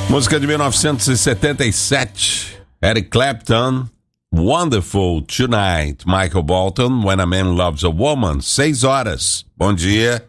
Música de 1977, Eric Clapton, Wonderful Tonight, Michael Bolton, When a Man Loves a Woman, 6 horas. Bom dia.